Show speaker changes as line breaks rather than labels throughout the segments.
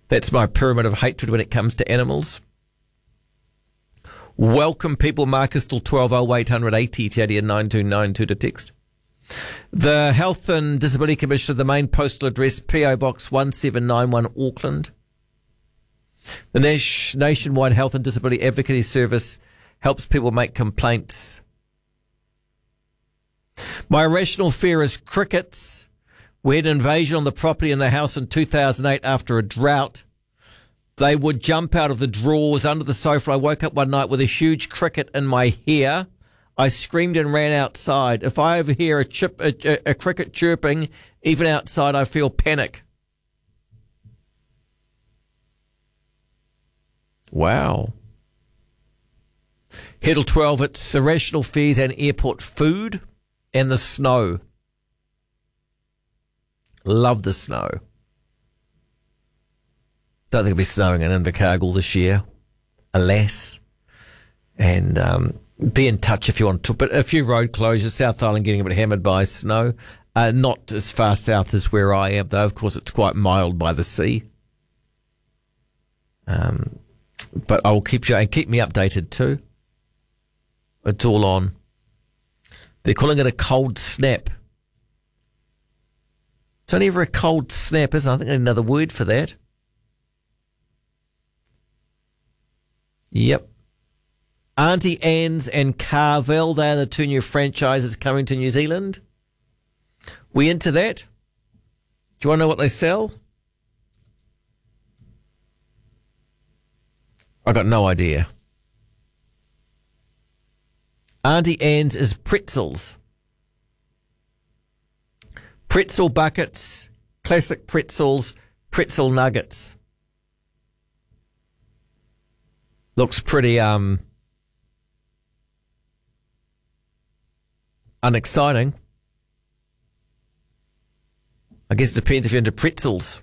That's my pyramid of hatred when it comes to animals. Welcome people, Marcus, till 120800 80 Tadia 9292 to text. The Health and Disability Commissioner, the main postal address, PO Box 1791, Auckland. The Nationwide Health and Disability Advocacy Service helps people make complaints. My irrational fear is crickets. We had an invasion on the property in the house in 2008 after a drought. They would jump out of the drawers under the sofa. I woke up one night with a huge cricket in my hair. I screamed and ran outside. If I ever hear a cricket chirping, even outside, I feel panic. Wow. Headle 12, it's irrational fears and airport food and the snow. Love the snow. Don't think it'll be snowing in Invercargill this year, alas. And be in touch if you want to. But a few road closures, South Island getting a bit hammered by snow. Not as far south as where I am, though. Of course, it's quite mild by the sea. But I will keep me updated too. It's all on. They're calling it a cold snap. It's only ever a cold snap, isn't it? I think I need another word for that. Yep. Auntie Anne's and Carvel, they are the two new franchises coming to New Zealand. We into that? Do you want to know what they sell? I got no idea. Auntie Anne's is pretzels. Pretzel buckets, classic pretzels, pretzel nuggets. Looks pretty unexciting. I guess it depends if you're into pretzels.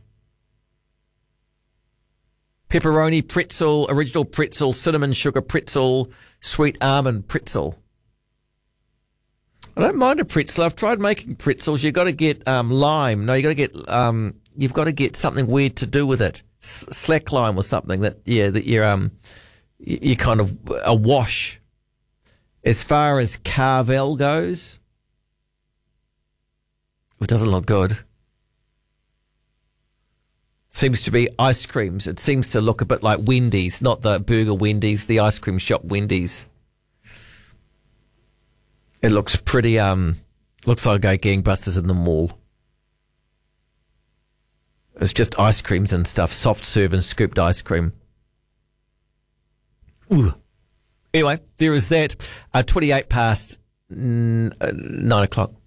Pepperoni pretzel, original pretzel, cinnamon sugar pretzel, sweet almond pretzel. I don't mind a pretzel. I've tried making pretzels. You've got to get lime. No, you've got to get something weird to do with it. Slack lime or something that you kind of a wash. As far as Carvel goes, it doesn't look good. Seems to be ice creams. It seems to look a bit like Wendy's, not the burger Wendy's, the ice cream shop Wendy's. It looks pretty, looks like a gangbusters in the mall. It's just ice creams and stuff, soft serve and scooped ice cream. Ooh. Anyway, there is that. 28 past 9 o'clock.